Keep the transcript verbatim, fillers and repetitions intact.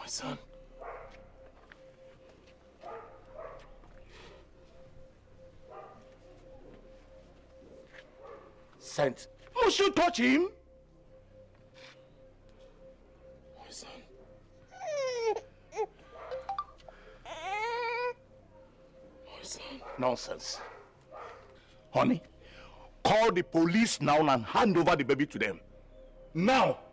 My son. Sent. Must you touch him? My son. My son. Nonsense. Honey, call the police now and hand over the baby to them. Now!